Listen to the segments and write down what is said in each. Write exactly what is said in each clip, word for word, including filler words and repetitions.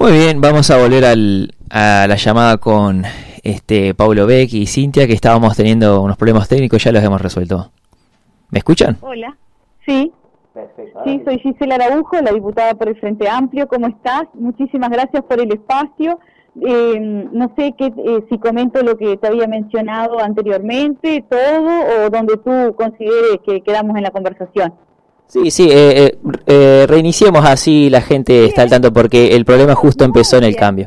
Muy bien, vamos a volver al, a la llamada con este Pablo Beck y Cintia, que estábamos teniendo unos problemas técnicos, ya los hemos resuelto. ¿Me escuchan? Hola, sí. Perfecto. Sí, soy Gisela Araujo, la diputada por el Frente Amplio. ¿Cómo estás? Muchísimas gracias por el espacio. Eh, no sé qué, eh, si comento lo que te había mencionado anteriormente, todo, o donde tú consideres que quedamos en la conversación. Sí, sí, eh, eh, eh, reiniciemos así la gente bien. Está al tanto, porque el problema justo muy empezó bien. En el cambio.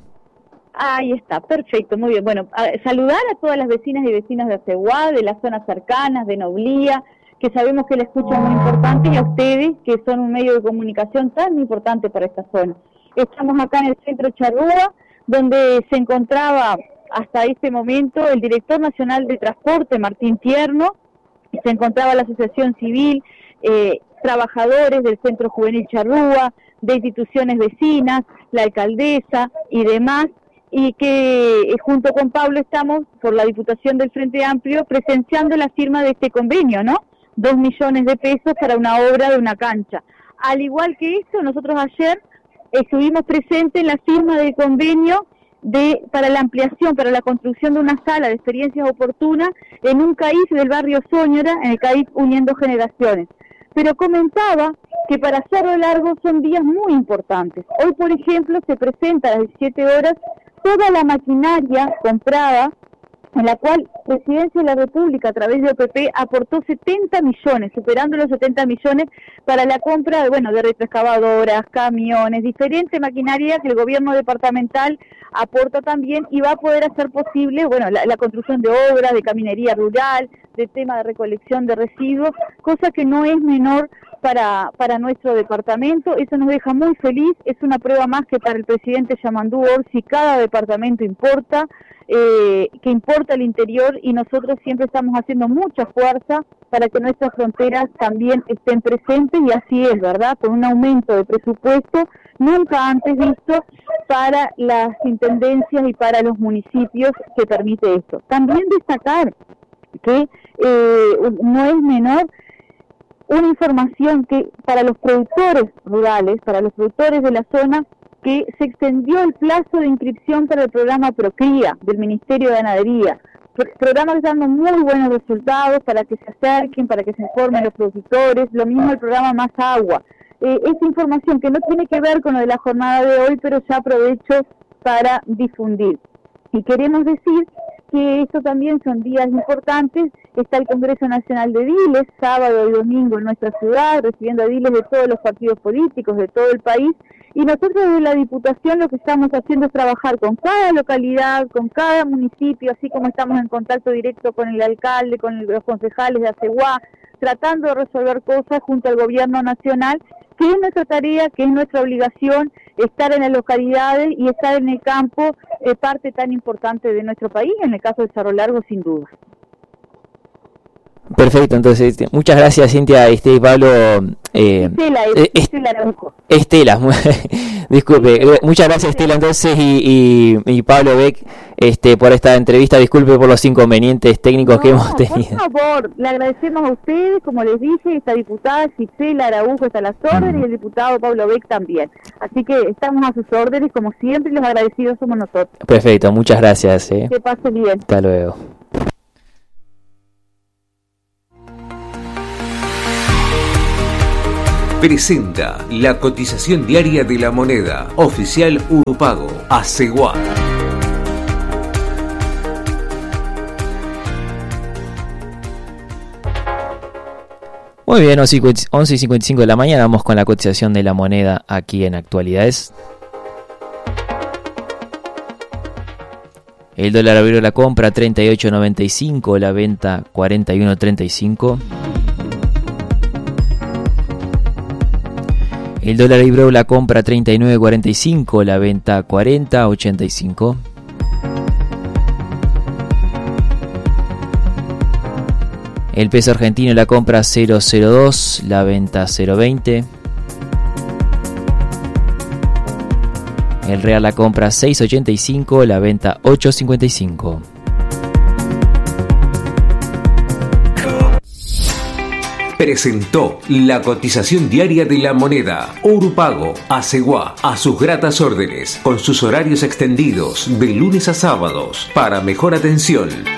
Ahí está, perfecto, muy bien. Bueno, a, saludar a todas las vecinas y vecinos de Aceguá, de las zonas cercanas, de Noblía, que sabemos que la escucha es muy importante, y a ustedes, que son un medio de comunicación tan importante para esta zona. Estamos acá en el centro Charrúa, donde se encontraba hasta este momento el director nacional de transporte, Martín Tierno, y se encontraba la asociación civil, eh, trabajadores del Centro Juvenil Charrúa, de instituciones vecinas, la alcaldesa y demás, y que eh, junto con Pablo estamos, por la Diputación del Frente Amplio, presenciando la firma de este convenio, ¿no? Dos millones de pesos para una obra de una cancha. Al igual que eso, nosotros ayer estuvimos presentes en la firma del convenio de para la ampliación, para la construcción de una sala de experiencias oportunas en un C A I F del barrio Soñora, en el C A I F Uniendo Generaciones. Pero comentaba que para Cerro Largo son días muy importantes. Hoy, por ejemplo, se presenta a las diecisiete horas toda la maquinaria comprada, en la cual Presidencia de la República, a través de O P P, aportó setenta millones, superando los setenta millones, para la compra de, bueno, de retroexcavadoras, camiones, diferente maquinaria que el gobierno departamental aporta también, y va a poder hacer posible, bueno, la, la construcción de obras, de caminería rural, de tema de recolección de residuos, cosa que no es menor para para nuestro departamento. Eso nos deja muy feliz, es una prueba más que para el presidente Yamandú Orsi cada departamento importa, eh, que importa el interior, y nosotros siempre estamos haciendo mucha fuerza para que nuestras fronteras también estén presentes, y así es, ¿verdad? Con un aumento de presupuesto nunca antes visto para las intendencias y para los municipios que permite esto. También destacar que eh, no es menor una información que para los productores rurales, para los productores de la zona, que se extendió el plazo de inscripción para el programa Procría del Ministerio de Ganadería, Pro- programa que está dando muy buenos resultados para que se acerquen, para que se informen los productores, lo mismo el programa Más Agua. Eh, esta información que no tiene que ver con lo de la jornada de hoy, pero ya aprovecho para difundir. Y queremos decir que esto también son días importantes. Está el Congreso Nacional de Ediles, sábado y domingo en nuestra ciudad, recibiendo ediles de todos los partidos políticos, de todo el país, y nosotros desde la Diputación lo que estamos haciendo es trabajar con cada localidad, con cada municipio, así como estamos en contacto directo con el alcalde, con los concejales de Aceguá, tratando de resolver cosas junto al gobierno nacional, que es nuestra tarea, que es nuestra obligación, estar en las localidades y estar en el campo, eh, parte tan importante de nuestro país, en el caso de Cerro Largo, sin duda. Perfecto, entonces, muchas gracias, Cintia, este, y Pablo. Eh, Estela, eh, Estela Araujo. Estela, disculpe, muchas gracias, Estela, entonces, y, y, y Pablo Beck, este, por esta entrevista. Disculpe por los inconvenientes técnicos no, que hemos tenido. Por favor, le agradecemos a ustedes, como les dije, esta diputada Gisela Araujo está a las órdenes, mm. y el diputado Pablo Beck también. Así que estamos a sus órdenes, como siempre, y los agradecidos somos nosotros. Perfecto, muchas gracias. Eh. Que pase bien. Hasta luego. Presenta la cotización diaria de la moneda oficial Urupago, Aceguá. Muy bien, once y cincuenta y cinco de la mañana, vamos con la cotización de la moneda aquí en Actualidades. El dólar abrió la compra treinta y ocho noventa y cinco, la venta cuarenta y uno treinta y cinco. El dólar euro la compra treinta y nueve cuarenta y cinco, la venta cuarenta ochenta y cinco. El peso argentino la compra cero cero dos, la venta cero veinte. El real la compra seis ochenta y cinco, la venta ocho cincuenta y cinco. presentó la cotización diaria de la moneda. Urupago, Aceguá, a sus gratas órdenes, con sus horarios extendidos de lunes a sábados para mejor atención.